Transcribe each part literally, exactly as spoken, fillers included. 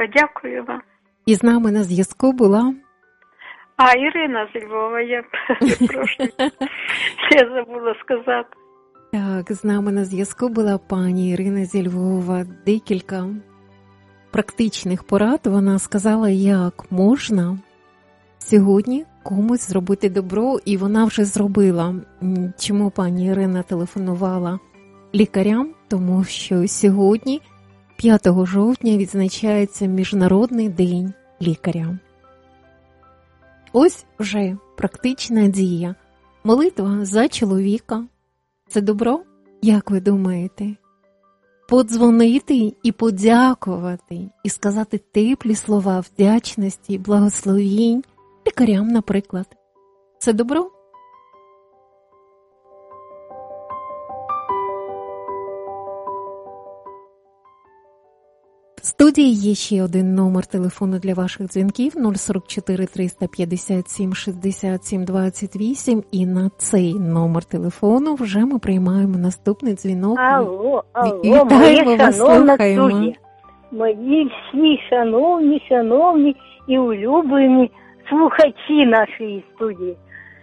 Добре, дякую вам. І з нами на зв'язку була... А, Ірина з Львова, я перепрошую. Я забула сказати. Так, з нами на зв'язку була пані Ірина зі Львова. Декілька практичних порад. Вона сказала, як можна сьогодні комусь зробити добро, і вона вже зробила. Чому пані Ірина телефонувала лікарям? Тому що сьогодні, п'ятого жовтня, відзначається Міжнародний день лікаря. Ось вже практична дія. Молитва за чоловіка. Це добро? Як ви думаєте? Подзвонити і подякувати, і сказати теплі слова вдячності, благословінь лікарям, наприклад. Це добро? В студії є ще один номер телефону для ваших дзвінків нуль сорок чотири триста п'ятдесят сім шістдесят сім двадцять вісім, і на цей номер телефону вже ми приймаємо наступний дзвінок. Алло, алло, Вітаємо моя вас, шановна слухаємо. студія. Мої всі шановні, шановні і улюблені слухачі нашої студії.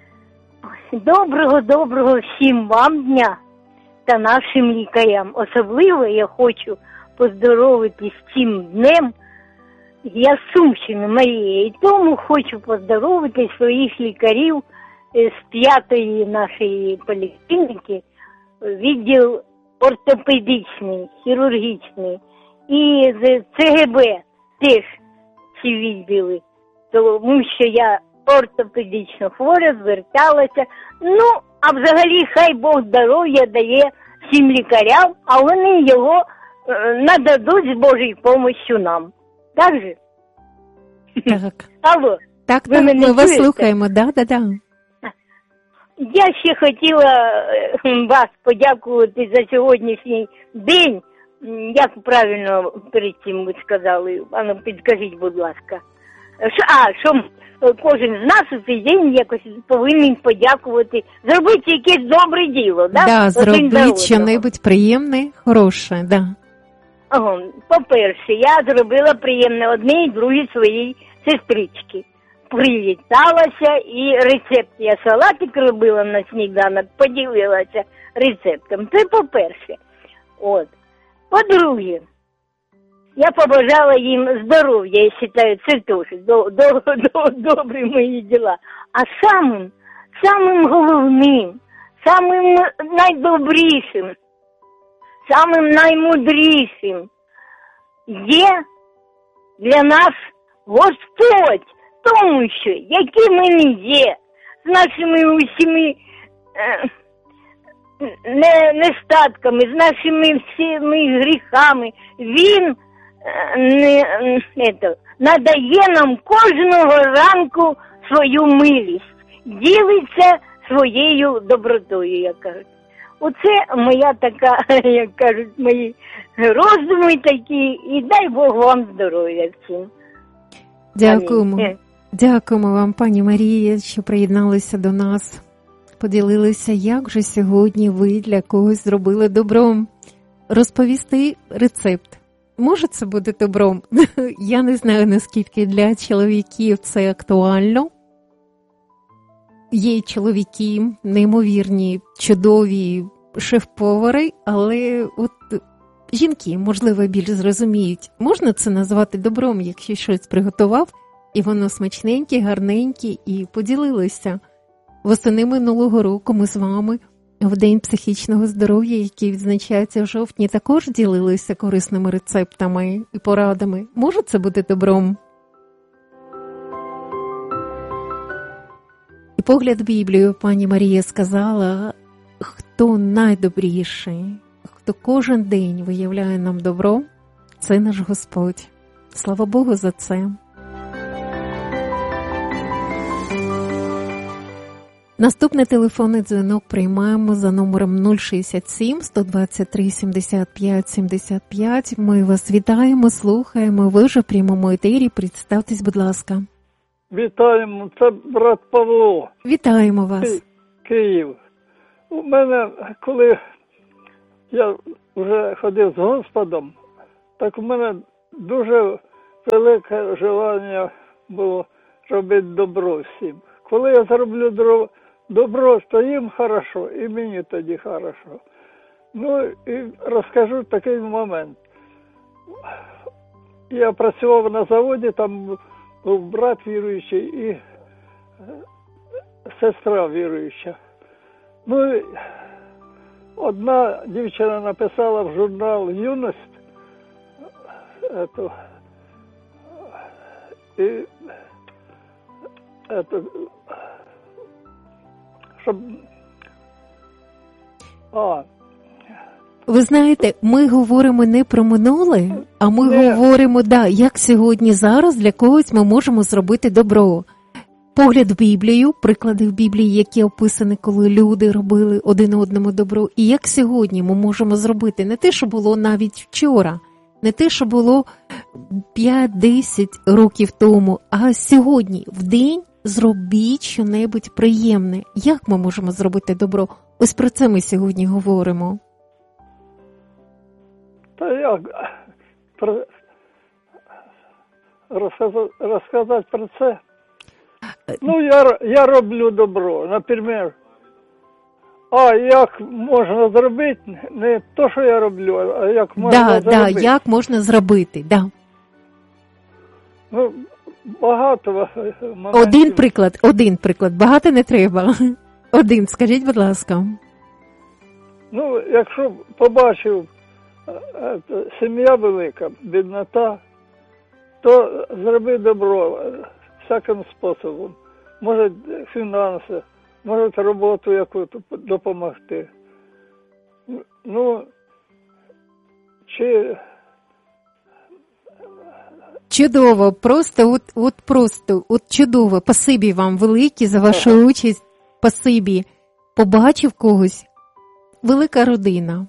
Доброго-доброго всім вам дня та нашим лікарям. Особливо я хочу поздоровити з цим днем. Я з Сумщини, Марія, і тому хочу поздоровити своїх лікарів з п'ятої нашої поліклініки, відділ ортопедичний, хірургічний, і з ЦГБ теж ці відділи, тому що я ортопедично хвора, зверталася. Ну, а взагалі хай Бог здоров'я дає всім лікарям, а вони його нададуть з Божою помощью нам. Так же? Так. Алло. Так, ви так, мене ми вас чуєте? слухаємо, да, да, да. Я ще хотіла вас подякувати за сьогоднішній день. Як правильно перед цим ви сказали? Ану, підкажіть, будь ласка. А, що кожен з нас у цей день якось повинен подякувати, зробити якесь добре діло, да? Да, Один за зробіть що-небудь приємне, хороше, да. Ага. По-перше, я зробила приємне одній і другій своїй сестричці. Привіталася і рецепт. Я салатик робила на сніданок, поділилася рецептом. Це по-перше. От. По-друге, я побажала їм здоров'я, я вважаю, це теж до, до, до, добрі мої діла. А самим, самим головним, самим найдобрішим, самим наймудрішим є для нас Господь, тому що, які ми не є, з нашими усіми е, не, нестатками, з нашими всіми гріхами, Він е, не, не, то, надає нам кожного ранку свою милість, ділиться своєю добротою, як кажуть. Оце моя така, як кажуть, мої роздуми такі, і дай Бог вам здоров'я всім. Дякуємо. Амінь. Дякуємо вам, пані Марія, що приєдналися до нас. Поділилися, як же сьогодні ви для когось зробили добром. Розповісти рецепт. Може це бути добром? Я не знаю, наскільки для чоловіків це актуально. Є чоловіки, неймовірні, чудові шеф-повари, але от жінки, можливо, більш зрозуміють. Можна це назвати добром, якщо щось приготував, і воно смачненьке, гарненьке, і поділилися. Восени минулого року ми з вами в День психічного здоров'я, який відзначається в жовтні, також ділилися корисними рецептами і порадами. Може це бути добром? І погляд в Біблію пані Марія сказала, хто найдобріший, хто кожен день виявляє нам добро, це наш Господь. Слава Богу за це. Наступний телефонний дзвінок приймаємо за номером нуль шістдесят сім сто двадцять три сімдесят п'ять сімдесят п'ять. Ми вас вітаємо, слухаємо. Ви вже в прямому етері. Представтесь, будь ласка. Вітаємо, це брат Павло. Вітаємо вас. Київ. У мене, коли я вже ходив з Господом, так у мене дуже велике бажання було робити добро всім. Коли я зроблю добро, добро, то їм хорошо, і мені тоді хорошо. Ну, і розкажу такий момент. Я працював на заводі, там був брат віруючий і сестра віруюча. Ну, і одна дівчина написала в журнал «Юність», это, і, это, щоб, а, Ви знаєте, ми говоримо не про минуле, а ми Не. говоримо, да, як сьогодні, зараз для когось ми можемо зробити добро. Погляд в Біблію, приклади в Біблії, які описані, коли люди робили один одному добро. І як сьогодні ми можемо зробити не те, що було навіть вчора, не те, що було п'ять-десять років тому, а сьогодні, в день, зробіть щонебудь приємне. Як ми можемо зробити добро? Ось про це ми сьогодні говоримо. та як про, розказати, розказати про це? Ну, я, я роблю добро, наприклад. А як можна зробити, не то, що я роблю, а як можна Да, зробити. да, як можна зробити, да. Ну, багато моментів. Один приклад, один приклад, багато не треба. Один, скажіть, будь ласка. Ну, якщо побачив, е, е, сім'я велика, біднота, то зроби добро е, всяким способом. Може фінанси, може роботу яку допомогти. Ну, чи... Чудово, просто, от, от просто, от чудово. Спасибі вам велике за вашу Ага. участь. Спасибі. Побачив когось. Велика родина.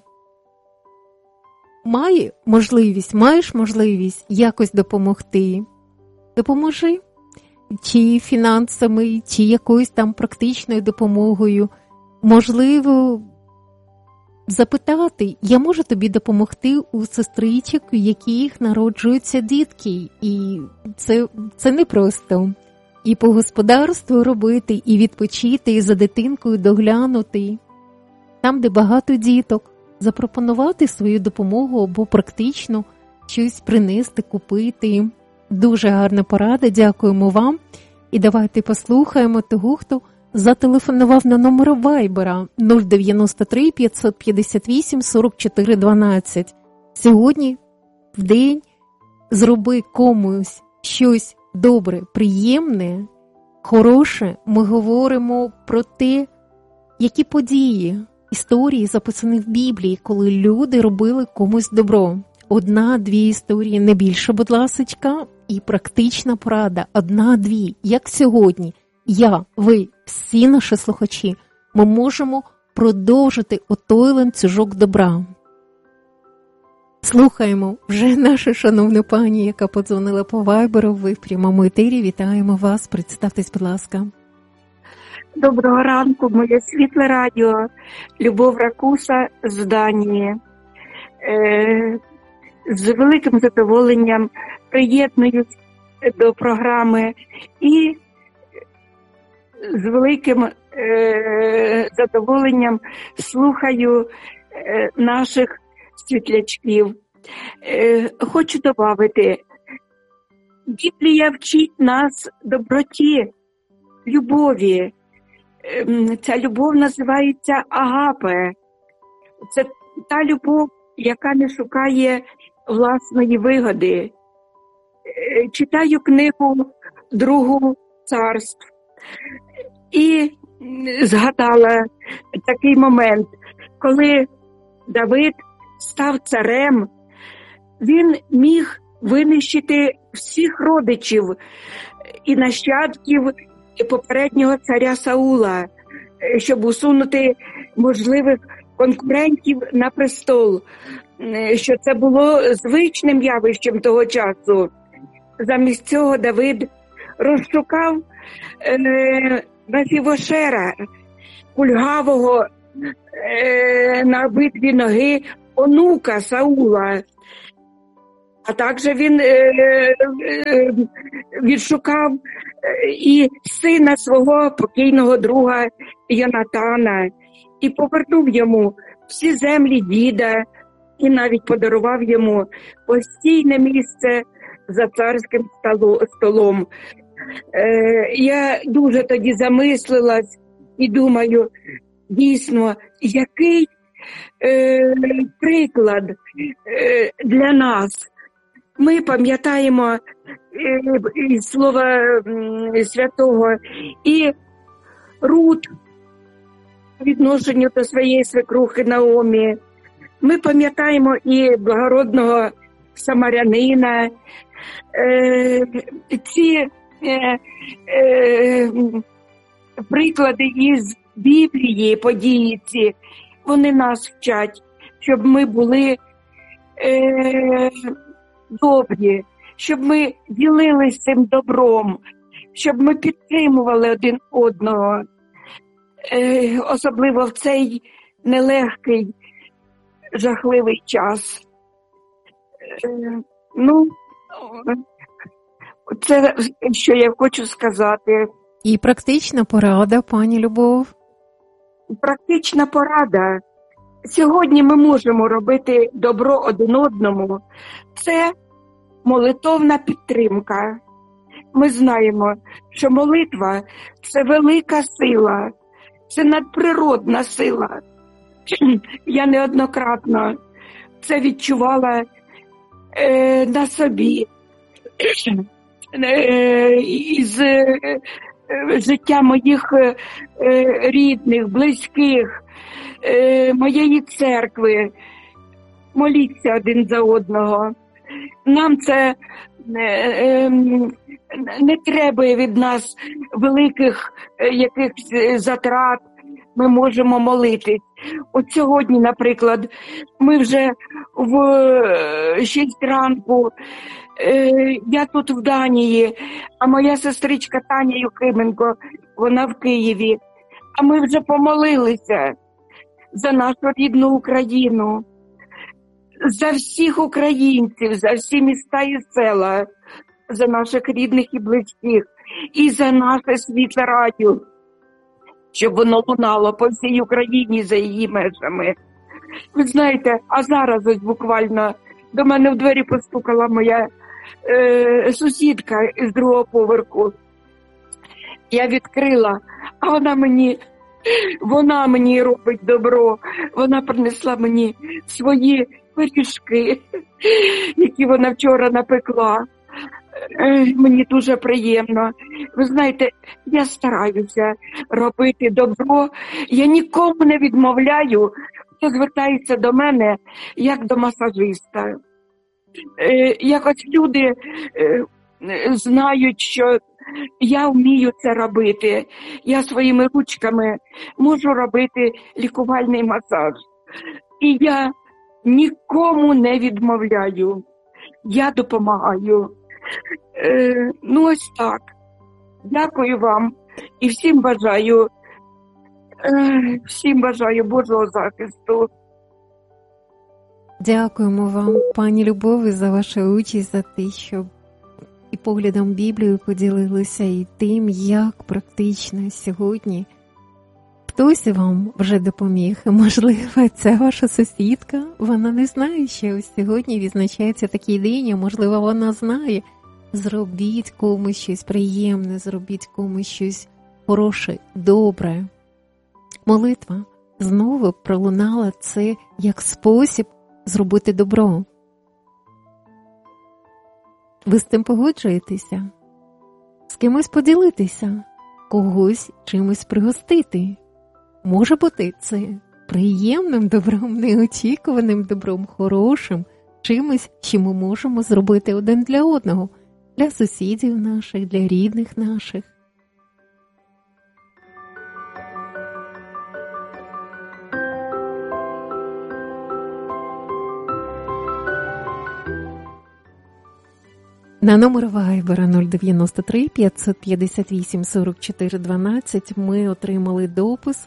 Має можливість, маєш можливість якось допомогти. Допоможи. Чи фінансами, чи якоюсь там практичною допомогою. Можливо, запитати, я можу тобі допомогти у сестричок, у яких народжуються дітки. І це, це непросто. І по господарству робити, і відпочити, і за дитинкою доглянути. Там, де багато діток, запропонувати свою допомогу або практично щось принести, купити. Дуже гарна порада, дякуємо вам. І давайте послухаємо того, хто зателефонував на номер Вайбера нуль дев'яносто три п'ятсот п'ятдесят вісім сорок чотири дванадцять. Сьогодні в день зроби комусь щось добре, приємне, хороше. Ми говоримо про те, які події, історії записані в Біблії, коли люди робили комусь добро. Одна-дві історії, не більше, будь ласочка, і практична порада. Одна-дві. Як сьогодні я, ви, всі наші слухачі, ми можемо продовжити отой ланцюжок добра. Слухаємо вже нашу шановну пані, яка подзвонила по Вайберу. Ви в прямому етері. Вітаємо вас. Представтесь, будь ласка. Доброго ранку, моє світле радіо. Любов Ракуса з Данії. Е, з великим задоволенням приєднуюсь до програми і з великим е, задоволенням слухаю е, наших світлячків. Е, хочу додати, Біблія вчить нас доброті, любові. Е, ця любов називається агапе. Це та любов, яка не шукає власної вигоди. Е, читаю книгу «Другу царств» і згадала такий момент, коли Давид став царем, він міг винищити всіх родичів і нащадків попереднього царя Саула, щоб усунути можливих конкурентів на престол, що це було звичним явищем того часу. Замість цього Давид розшукав е, Мефібошера, кульгавого е, на обидві ноги онука Саула. А також він е, е, відшукав і сина свого покійного друга Йонатана, і повернув йому всі землі діда, і навіть подарував йому постійне місце за царським столом. Е, я дуже тоді замислилась і думаю, дійсно, який е, приклад е, для нас. Ми пам'ятаємо е, із Слова е, Святого і Рут по відношенню до своєї свекрухи Наомі. Ми пам'ятаємо і благородного самарянина. Е, ці е, е, приклади із Біблії, події ці, вони нас вчать, щоб ми були е, добрі, щоб ми ділилися цим добром, щоб ми підтримували один одного, е, особливо в цей нелегкий, жахливий час. Е, ну, це, що я хочу сказати. І практична порада, пані Любов? Практична порада. Сьогодні ми можемо робити добро один одному. Це молитовна підтримка. Ми знаємо, що молитва – це велика сила, це надприродна сила. Я неоднократно це відчувала е, на собі. Е, із е, життя моїх е, рідних, близьких, е, моєї церкви. Моліться один за одного. Нам це е, е, не треба від нас великих е, якихось затрат. Ми можемо молитись. От сьогодні, наприклад, ми вже в шість ранку, е, я тут в Данії, а моя сестричка Таня Юхименко, вона в Києві. А ми вже помолилися за нашу рідну Україну, за всіх українців, за всі міста і села, за наших рідних і близьких, і за наше світле радіо, щоб воно лунало по всій Україні за її межами. Ви знаєте, а зараз ось буквально до мене в двері постукала моя е, сусідка з другого поверху. Я відкрила, а вона мені, вона мені робить добро. Вона принесла мені свої пиріжки, які вона вчора напекла. Мені дуже приємно. Ви знаєте, я стараюся робити добро. Я нікому не відмовляю, хто звертається до мене, як до масажиста. Якось люди знають, що я вмію це робити. Я своїми ручками можу робити лікувальний масаж. І я нікому не відмовляю. Я допомагаю. Е, ну ось так. Дякую вам і всім бажаю, е, всім бажаю Божого захисту. Дякуємо вам, пані Любові, за вашу участь, за те, що і поглядом Біблії поділилися, і тим, як практично сьогодні хтось вам вже допоміг. Можливо, це ваша сусідка, вона не знає, що ось сьогодні відзначається такий день, а можливо, вона знає. Зробіть комусь щось приємне, зробіть комусь щось хороше, добре. Молитва знову пролунала це як спосіб зробити добро. Ви з цим погоджуєтеся? З кимось поділитися? Когось чимось пригостити? Може бути це приємним добром, неочікуваним добром, хорошим, чимось, що ми можемо зробити один для одного, для сусідів наших, для рідних наших. На номер Вайбера нуль дев'яносто три п'ятсот п'ятдесят вісім сорок чотири дванадцять ми отримали допис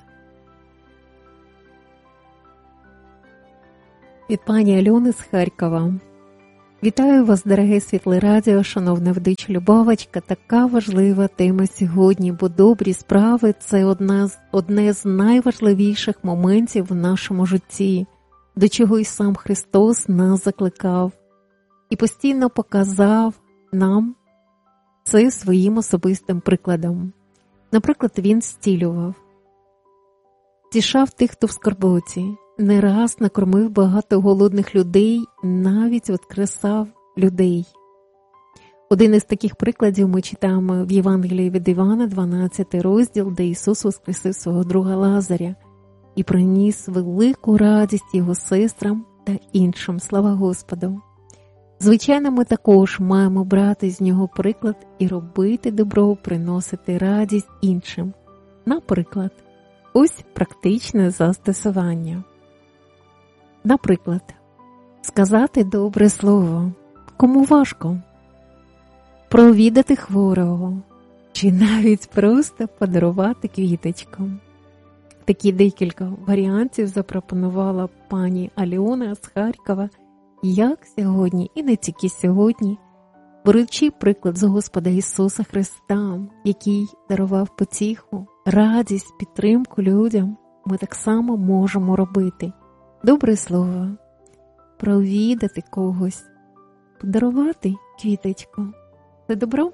від пані Альони з Харкова. Вітаю вас, дороге Світле Радіо, шановна ведуча Любавочка. Така важлива тема сьогодні, бо добрі справи – це одна з, одне з найважливіших моментів в нашому житті, до чого й сам Христос нас закликав і постійно показав нам це своїм особистим прикладом. Наприклад, він зцілював, тішав тих, хто в скорботі, не раз накормив багато голодних людей, навіть воскресав людей. Один із таких прикладів ми читаємо в Євангелії від Івана, дванадцятий розділ, де Ісус воскресив свого друга Лазаря і приніс велику радість його сестрам та іншим. Слава Господу! Звичайно, ми також маємо брати з нього приклад і робити добро, приносити радість іншим. Наприклад, ось практичне застосування. Наприклад, сказати добре слово, кому важко, провідати хворого, чи навіть просто подарувати квіточку. Такі декілька варіантів запропонувала пані Альона з Харкова, як сьогодні і не тільки сьогодні, беручи приклад з Господа Ісуса Христа, який дарував потіху, радість, підтримку людям, ми так само можемо робити. Добре слово, провідати когось, подарувати квіточку. Це добро?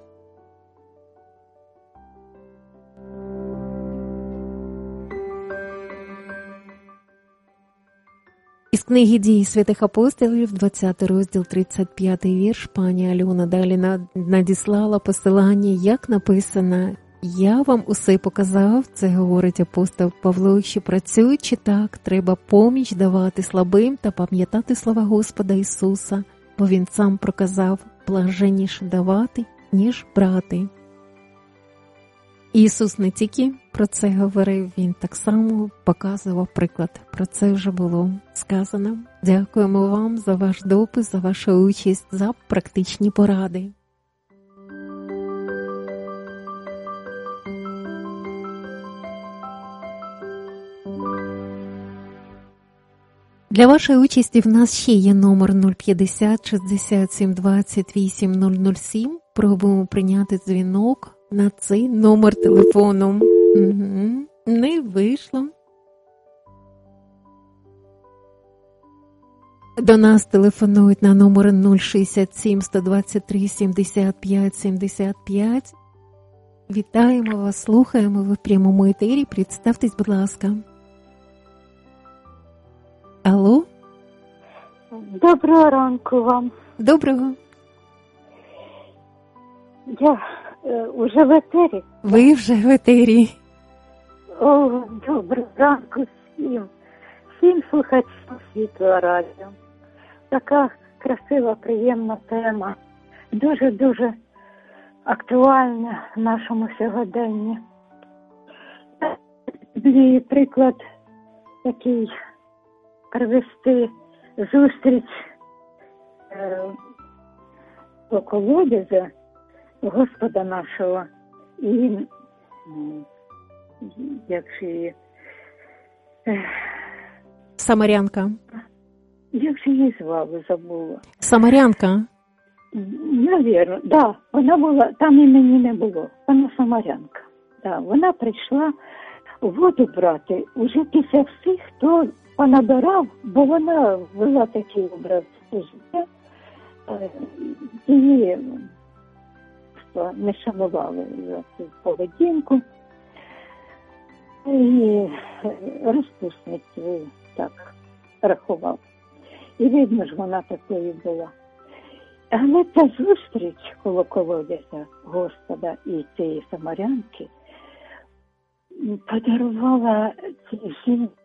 Із книги «Дії святих апостолів», двадцятий розділ, тридцять п'ятий вірш, пані Альона далі надіслала посилання, як написано: «Я вам усе показав», це говорить апостол Павло, що працюючи так, треба поміч давати слабим та пам'ятати слова Господа Ісуса, бо Він сам проказав: блаженніше давати, ніж брати. Ісус не тільки про це говорив, Він так само показував приклад. Про це вже було сказано. Дякуємо вам за ваш допис, за вашу участь, за практичні поради. Для вашої участі в нас ще є номер нуль п'ятдесят шістдесят сім двадцять вісім нуль нуль сім. Пробуємо прийняти дзвінок на цей номер телефону. Угу. Не вийшло. До нас телефонують на номер нуль шістдесят сім сто двадцять три сімдесят п'ять сімдесят п'ять. Вітаємо вас, слухаємо, ви в прямому етері. Представтесь, будь ласка. Алло? Доброго ранку вам. Доброго. Я е, уже в етері. Ви вже в етері. О, доброго ранку всім. Всім слухачам Світлого Радіо. Така красива, приємна тема. Дуже-дуже актуальна в нашому сьогоденні. Тобі приклад такий привести зустріч е, по колодязя Господа нашого і як же її е, Самарянка. Як же її звали, забула. Самарянка? Навірно, да, вона була, там імені не було, вона самарянка. Да, вона прийшла воду брати уже після всіх, хто понабирав, бо вона вела такий образ життя, її не шанували за цю поведінку, і розпусницю так рахував. І видно ж, вона такою була. Але ця зустріч коло колодязя Господа і цієї самарянки подарувала цій жінці,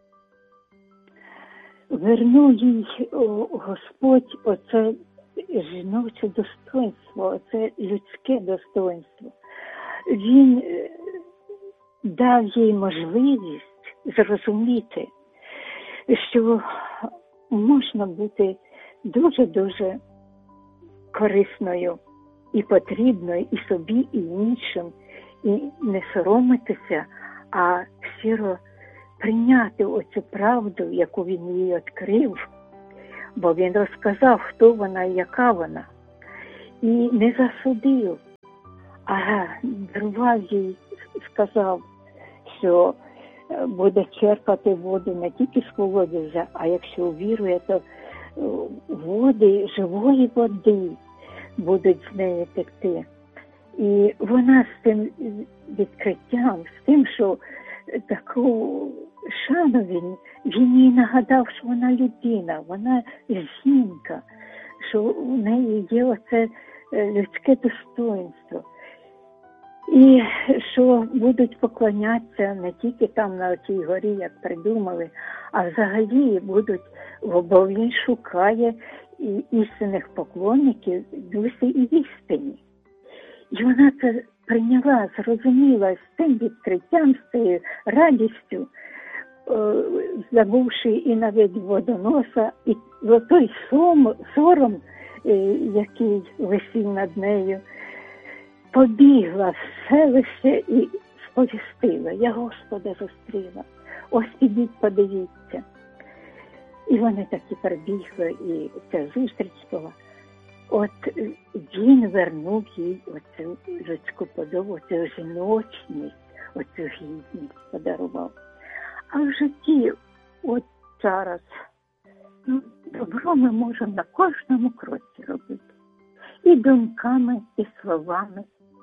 вернув їй Господь оце жіноче достоинство, оце людське достоинство. Він дав їй можливість зрозуміти, що можна бути дуже-дуже корисною і потрібною і собі, і іншим, і не соромитися, а щиро прийняти оцю правду, яку він їй відкрив, бо він розказав, хто вона і яка вона. І не засудив, а дарував їй, сказав, що буде черпати воду не тільки з колодязя, а якщо увірує, то води, живої води будуть з неї текти. І вона з тим відкриттям, з тим, що таку шану він, він їй нагадав, що вона людина, вона жінка, що у неї є оце людське достоинство. І що будуть поклонятися не тільки там на цій горі, як придумали, а взагалі будуть, бо він шукає і істинних поклонників дусі і істині. І вона це прийняла, зрозуміла з тим відкриттям, з цією радістю, забувши і навіть водоноса, і той сом, сором, який висів над нею, побігла в селище і сповістила: я Господа зустріла, ось ідіть, подивіться. І вони таки прибігли, і ця зустріч була. От він вернув їй оцю людську подобу, оцю жіночність, оцю гідність подарував. А в житті от зараз ну, добро ми можемо на кожному кроці робити. І думками, і словами.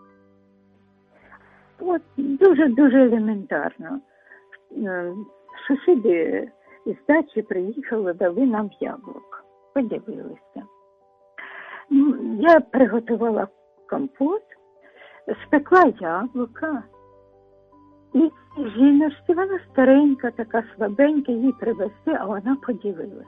От дуже-дуже елементарно. Сусіди із дачі приїхали, дали нам яблук. Подивилися. Я приготувала компот, спекла яблука. І жіночці, вона старенька, така слабенька, їй привезти, а вона поділилася.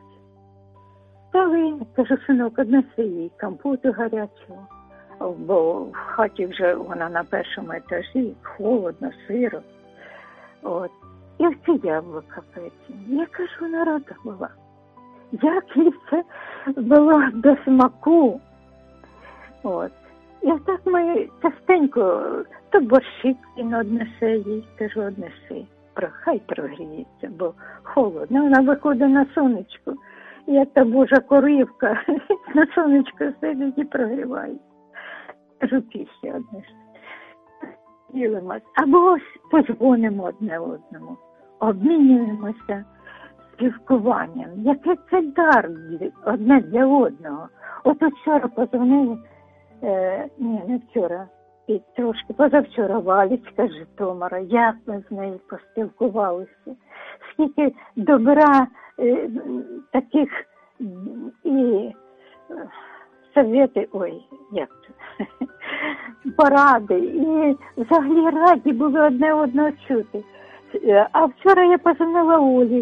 Дали, кажу, синок, однеси їй компоту гарячого, бо в хаті вже вона на першому етажі, холодно, сиро. От. І оці яблука печені. Я кажу, вона рада була. Як їй це було до смаку. От. І отак ми частенько, то борщик він однесе їй, кажу, однеси. Хай прогріється, бо холодно. Вона виходить на сонечко. Як та божа коривка, на сонечко сидить і прогріває. Кажу, пішки однеси. Ділимось. Або ось подзвонимо одне одному. Обмінюємося спілкуванням. Який це дар одне для одного. От вчора подзвонили, е, ні, не вчора, і трошки позавчора Валічка з Житомира, як ми з нею поспілкувалися. Скільки добра, е, таких і совєти, ой, як це, поради. І взагалі раді були одне одного чути. А вчора я позвонила Олі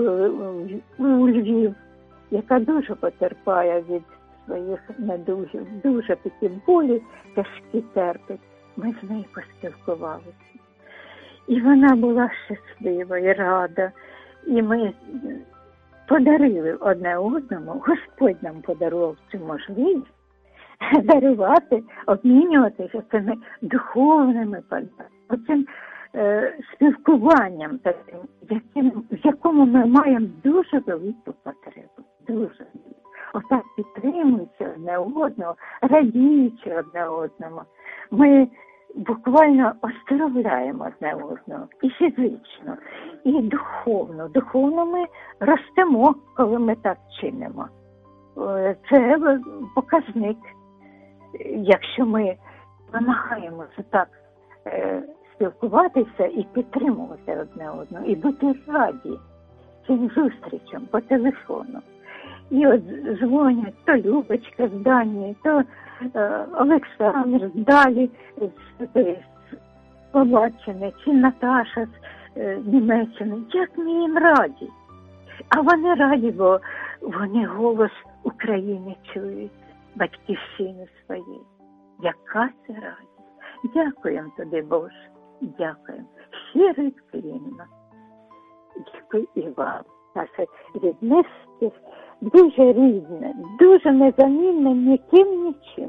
у Львів, яка дуже потерпає від своїх недугів, дуже такі болі тяжкі терпить. Ми з нею поспілкувалися. І вона була щаслива і рада. І ми подарили одне одному, Господь нам подарував цю можливість дарувати, обмінюватися цими духовними подарунками, оцим е, спілкуванням таким, яким, в якому ми маємо дуже велику потребу. Дуже. Отак підтримуючи одне одного, радіючи одне одному. Ми буквально оздоровляємо одне одного і фізично, і духовно. Духовно ми ростемо, коли ми так чинимо. Це показник. Якщо ми намагаємося так е, спілкуватися і підтримувати одне одного, і бути раді цим зустрічам по телефону. І от дзвонять то Любочка з Данії, то е, Олександр з Далі, з, з Словаччини, чи Наташа з е, Німеччини. Як ми їм раді? А вони раді, бо вони голос України чують, батьківщини своєї. Яка це радість? Дякуємо тобі, Боже. Дякуємо. Щиро і вклінно. Дякую і вам. Наше рідне, дуже рідне, дуже незамінне, ніким, нічим.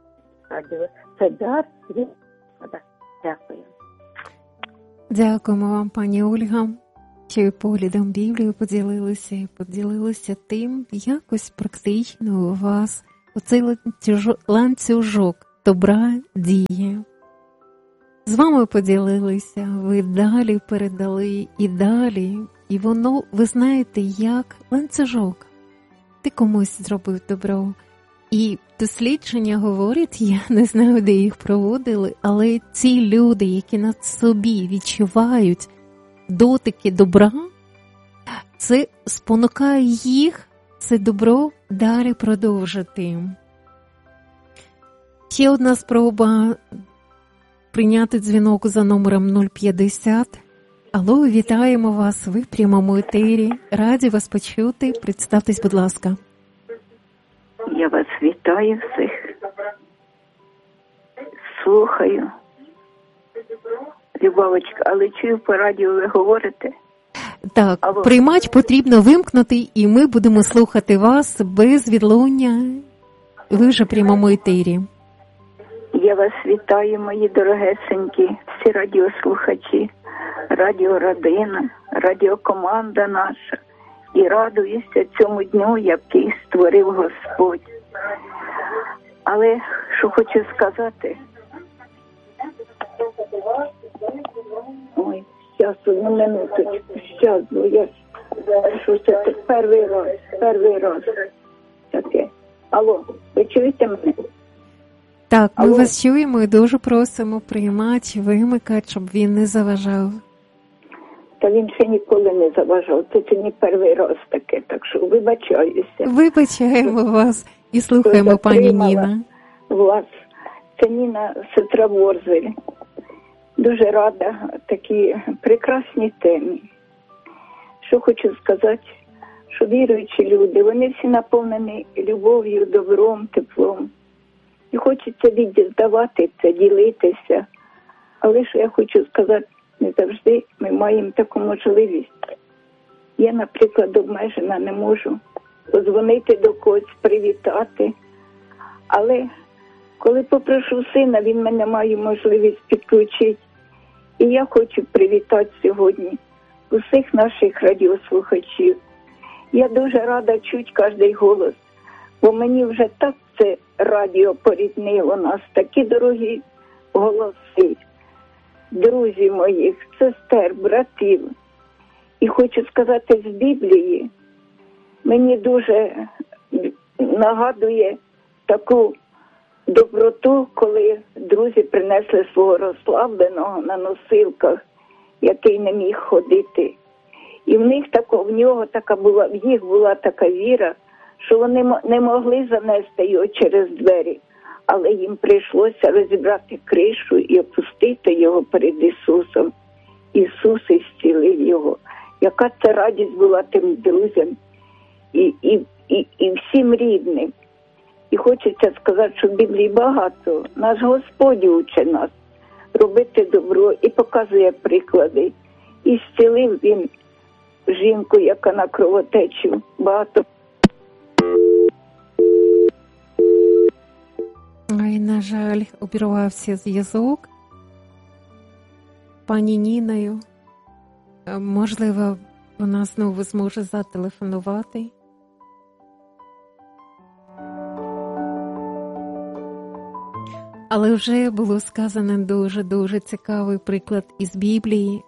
Це дар від Господа. Дякую. Дякуємо вам, пані Ольга. що і поглядом Біблії поділилися, і поділилися тим, якось практично у вас оцей ланцюжок добра діє. З вами поділилися, ви далі передали і далі, і воно, ви знаєте, як ланцюжок. Ти комусь зробив добро. І дослідження говорять, я не знаю, де їх проводили, але ці люди, які на собі відчувають дотики добра, це спонукає їх це добро далі продовжити. Ще одна спроба прийняти дзвінок за номером нуль п'ятдесят. Алло, вітаємо вас, ви в прямому етері. Раді вас почути. Представтесь, будь ласка. Я вас вітаю всіх. Слухаю. Любовочка, але чую по радіо ви говорите? Так, Алло. приймач потрібно вимкнути, і ми будемо слухати вас без відлуння. Ви вже в прямому етері. Я вас вітаю, мої дорогесенькі, всі радіослухачі, радіородина, радіокоманда наша. І радуюся цьому дню, який створив Господь. Але що хочу сказати? Ой, зараз, одну минуточку, зараз, бо я, що це перший раз, перший раз таке. Алло, ви чуєте мене? Так, ми Алло. вас чуємо і дуже просимо приймати, вимикати, щоб він не заважав. Та він ще ніколи не заважав, це, це не перший раз таке, так що вибачаюся. Вибачаємо вас і слухаємо, пані Ніна. Вас. Це Ніна, сестра Ворзель. Дуже рада такій прекрасній темі. Що хочу сказати, що віруючі люди, вони всі наповнені любов'ю, добром, теплом. І хочеться віддавати це, ділитися. Але що я хочу сказати, не завжди ми маємо таку можливість. Я, наприклад, обмежена, не можу подзвонити до когось, привітати. Але коли попрошу сина, він мене має можливість підключити. І я хочу привітати сьогодні усіх наших радіослухачів. Я дуже рада чути кожний голос, бо мені вже так це радіо поріднило нас, такі дорогі голоси. Друзі моїх, сестер, братів. І хочу сказати, з Біблії мені дуже нагадує таку доброту, коли друзі принесли свого розслабленого на носилках, який не міг ходити. І в них тако, в нього така була, в їх була така віра, що вони не могли занести його через двері. Але їм прийшлося розібрати кришу і опустити його перед Ісусом. Ісус зцілив його. Яка це радість була тим друзям і, і, і, і всім рідним. І хочеться сказати, що в Біблії багато. Наш Господь учить нас робити добро і показує приклади. І зцілив Він жінку, яка на кровотечу. Багато. Ой, на жаль, обірвався зв'язок. Пані Ніною, можливо, вона знову зможе зателефонувати. Але вже було сказано дуже-дуже цікавий приклад із Біблії.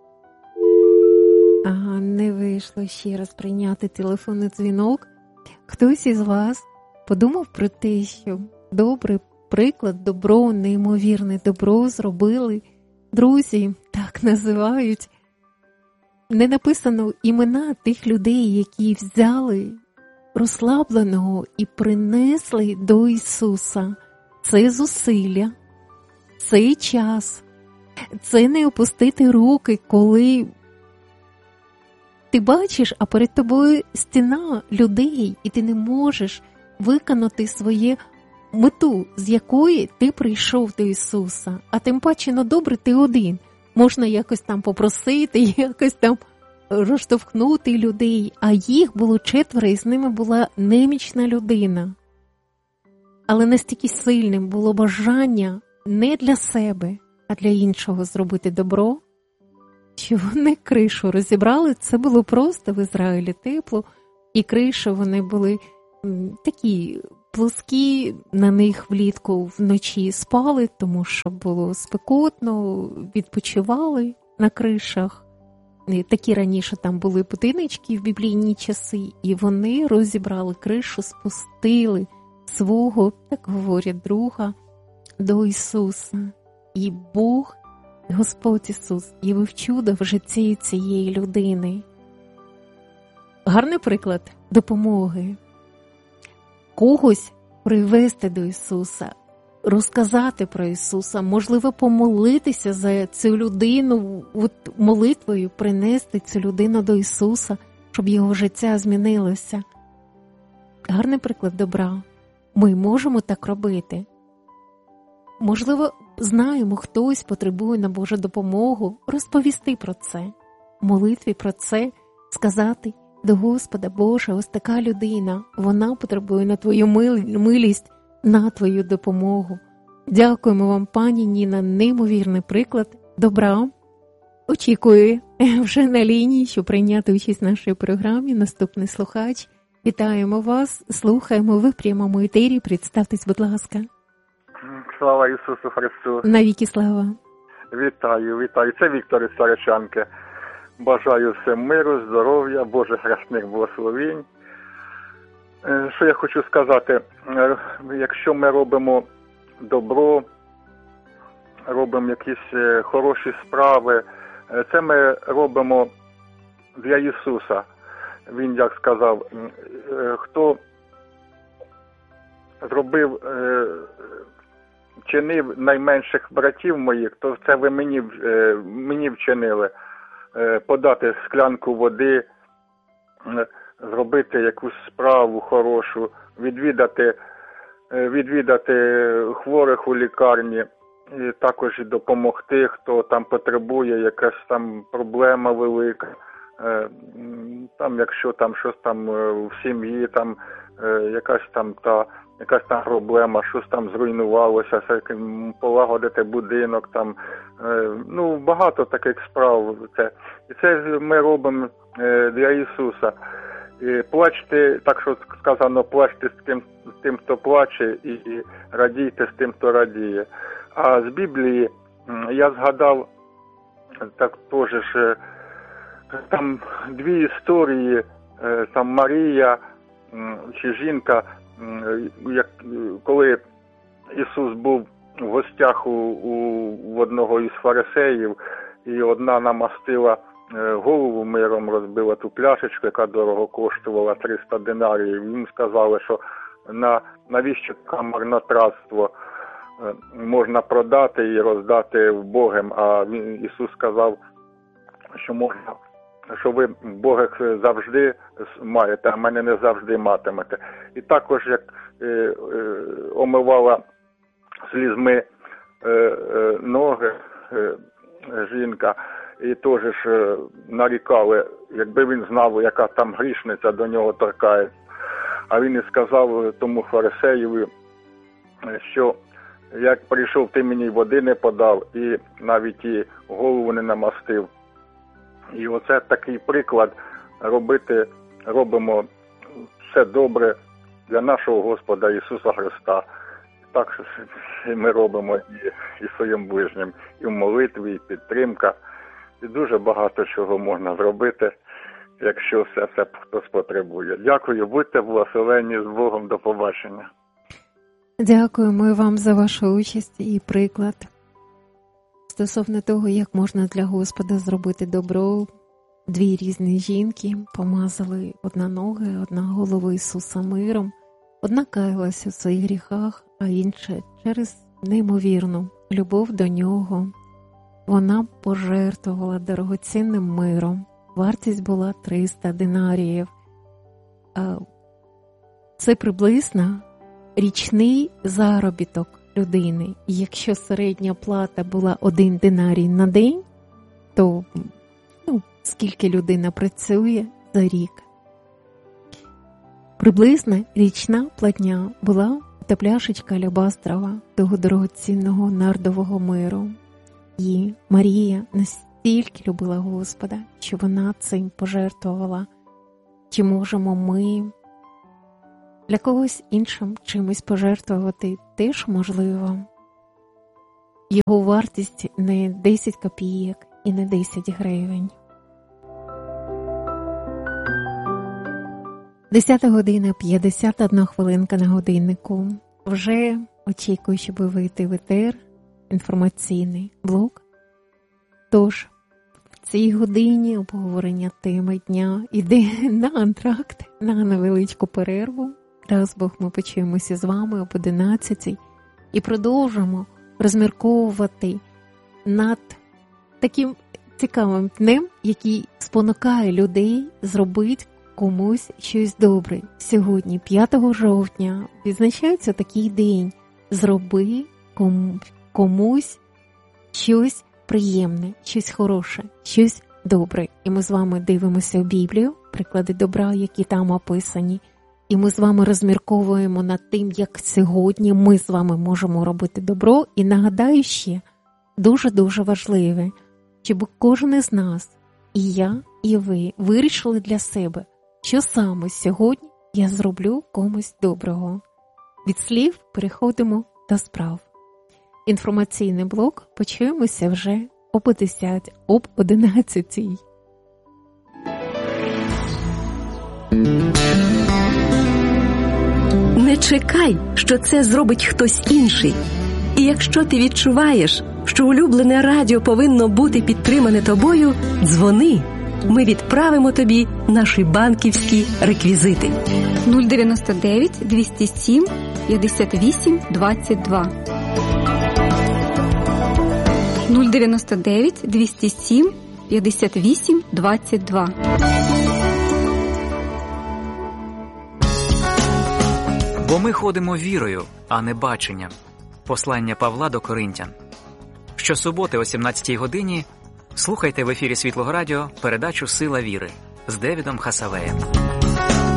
Ага, не вийшло ще раз прийняти телефонний дзвінок. Хтось із вас подумав про те, що добрий приклад, добро, неймовірне добро зробили друзі, так називають. Не написано імена тих людей, які взяли розслабленого і принесли до Ісуса. Це зусилля, це час, це не опустити руки, коли ти бачиш, а перед тобою стіна людей, і ти не можеш виконати своє мету, з якої ти прийшов до Ісуса. А тим паче, ну добре, ти один. Можна якось там попросити, якось там розштовхнути людей, а їх було четверо, і з ними була немічна людина. Але настільки сильним було бажання не для себе, а для іншого зробити добро, що вони кришу розібрали. Це було просто в Ізраїлі тепло, і криші вони були такі плоскі, на них влітку вночі спали, тому що було спекотно, відпочивали на кришах. Такі раніше там були будиночки в біблійні часи, і вони розібрали кришу, спустили свого, так говорять, друга до Ісуса. І Бог, Господь Ісус, явив чудо в житті цієї людини. Гарний приклад допомоги. Когось привести до Ісуса, розказати про Ісуса, можливо, помолитися за цю людину, от молитвою принести цю людину до Ісуса, щоб його життя змінилося. Гарний приклад добра. Ми можемо так робити. Можливо, знаємо, хтось потребує на Божу допомогу, розповісти про це, в молитві про це, сказати до Господа: Боже, ось така людина, вона потребує на Твою милість, на Твою допомогу. Дякуємо вам, пані Ніна, неймовірний приклад добра. Очікую вже на лінії, щоб прийняти участь в нашій програмі. Наступний слухач. Вітаємо вас, слухаємо, ви в прямому етері. Представтесь, будь ласка. Слава Ісусу Христу. Навіки слава. Вітаю, вітаю. Це Віктор із Саричанки. Бажаю всім миру, здоров'я, Божих хресних благословень. Що я хочу сказати, якщо ми робимо добро, робимо якісь хороші справи, це ми робимо для Ісуса. Він, як сказав, хто зробив, чинив найменших братів моїх, то це ви мені, мені вчинили. Подати склянку води, зробити якусь справу хорошу, відвідати, відвідати хворих у лікарні, і також допомогти, хто там потребує, якась там проблема велика, там, якщо там щось там в сім'ї, там якась там та якась там проблема, щось там зруйнувалося, полагодити будинок, там, ну, багато таких справ. Це. І це ми робимо для Ісуса. І плачте, так що сказано, плачте з тим, з тим, хто плаче, і, і радійте з тим, хто радіє. А з Біблії я згадав, так теж ж, там дві історії, там Марія чи жінка, як, коли Ісус був в гостях у, у, у одного із фарисеїв, і одна намастила голову миром, розбила ту пляшечку, яка дорого коштувала триста динаріїв. Їм сказали, що на, навіщо таке марнотратство, можна продати і роздати вбогим. А він, Ісус сказав, що можна, що ви Бога завжди маєте, а мене не завжди матимете. І також, як е, е, омивала слізьми е, е, ноги е, жінка, і теж ж е, нарікали, якби він знав, яка там грішниця до нього торкається. А він і сказав тому фарисеєві, що як прийшов, ти мені води не подав, і навіть і голову не намастив. І оце такий приклад робити, робимо все добре для нашого Господа Ісуса Христа. Так що ми робимо і, і своїм ближнім, і в молитві, і підтримка. І дуже багато чого можна зробити, якщо все це хтось потребує. Дякую, будьте благословені, з Богом, до побачення. Дякуємо і вам за вашу участь і приклад. Стосовно того, як можна для Господа зробити добро, дві різні жінки помазали одна ноги, одна голову Ісуса миром, одна каялася у своїх гріхах, а інша через неймовірну любов до Нього. Вона пожертвувала дорогоцінним миром. Вартість була триста динаріїв. Це приблизно річний заробіток людини. І якщо середня плата була один динарій на день, то ну, скільки людина працює за рік? Приблизно річна платня була та пляшечка алебастрова того дорогоцінного нардового миру. І Марія настільки любила Господа, що вона цим пожертвувала. Чи можемо ми для когось іншим чимось пожертвувати теж можливо? Його вартість не десять копійок і не десять гривень. десята година, п'ятдесят одна хвилинка на годиннику. Вже очікую, щоб вийти в етер інформаційний блок. Тож, в цій годині обговорення теми дня іде на антракт, на невеличку перерву. Раз Бог, ми почуємося з вами об одинадцятій і продовжимо розмірковувати над таким цікавим днем, який спонукає людей зробити комусь щось добре. Сьогодні, п'ятого жовтня, відзначається такий день. Зроби кому, комусь щось приємне, щось хороше, щось добре. І ми з вами дивимося в Біблію, приклади добра, які там описані. І ми з вами розмірковуємо над тим, як сьогодні ми з вами можемо робити добро. І нагадаю ще, дуже-дуже важливе, щоб кожен із нас, і я, і ви, вирішили для себе, що саме сьогодні я зроблю комусь доброго. Від слів переходимо до справ. Інформаційний блок почуємося вже об десятій, об одинадцятій. Не чекай, що це зробить хтось інший. І якщо ти відчуваєш, що улюблене радіо повинно бути підтримане тобою, дзвони. Ми відправимо тобі наші банківські реквізити. нуль дев'яносто дев'ять двісті сім п'ятдесят вісім двадцять два. нуль дев'яносто дев'ять двісті сім п'ятдесят вісім двадцять два. Бо ми ходимо вірою, а не баченням. Послання Павла до Коринтян. Щосуботи о сімнадцятій годині слухайте в ефірі Світлого Радіо передачу «Сила віри» з Девідом Хасавеєм.